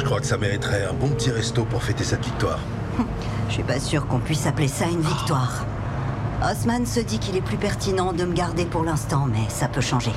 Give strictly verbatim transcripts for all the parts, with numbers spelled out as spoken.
crois que ça mériterait un bon petit resto pour fêter cette victoire. Je suis pas sûre qu'on puisse appeler ça une victoire. Osman se dit qu'il est plus pertinent de me garder pour l'instant, mais ça peut changer.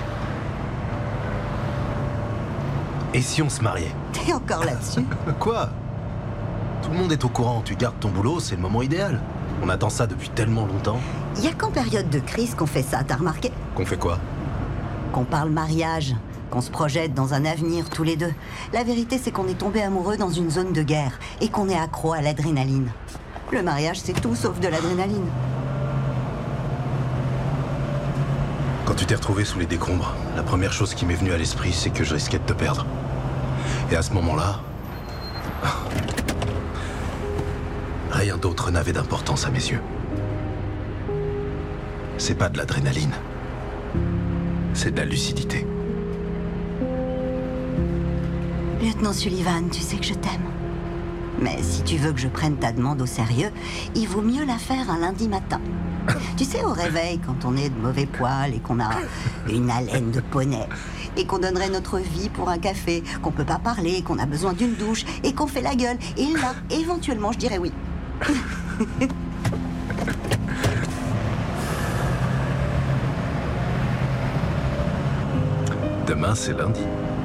Et si on se mariait? T'es encore là-dessus? Quoi? Tout le monde est au courant, tu gardes ton boulot, c'est le moment idéal. On attend ça depuis tellement longtemps. Y a qu'en période de crise qu'on fait ça, t'as remarqué? Qu'on fait quoi? Qu'on parle mariage, qu'on se projette dans un avenir tous les deux. La vérité, c'est qu'on est tombé amoureux dans une zone de guerre et qu'on est accro à l'adrénaline. Le mariage, c'est tout sauf de l'adrénaline. Quand tu t'es retrouvé sous les décombres, la première chose qui m'est venue à l'esprit, c'est que je risquais de te perdre. Et à ce moment-là, rien d'autre n'avait d'importance à mes yeux. C'est pas de l'adrénaline, c'est de la lucidité. Lieutenant Sullivan, tu sais que je t'aime. Mais si tu veux que je prenne ta demande au sérieux, il vaut mieux la faire un lundi matin. Tu sais, au réveil, quand on est de mauvais poil et qu'on a une haleine de poney, et qu'on donnerait notre vie pour un café, qu'on peut pas parler, qu'on a besoin d'une douche, et qu'on fait la gueule, et là, éventuellement, je dirais oui. Demain, c'est lundi.